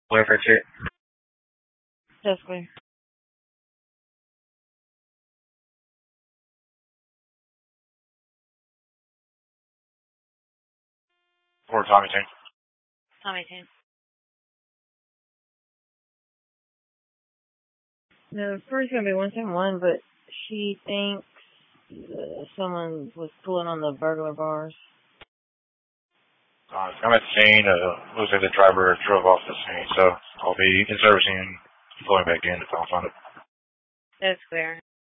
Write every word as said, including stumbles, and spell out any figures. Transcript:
Clear for two. That's clear. Four Tommy two. Tommy two. The first gonna be one seven one, but she thinks uh, someone was pulling on the burglar bars. Uh, I'm at the scene. Uh, looks like the driver drove off the scene, so I'll be in servicing and going back in if I don't find it. That's clear.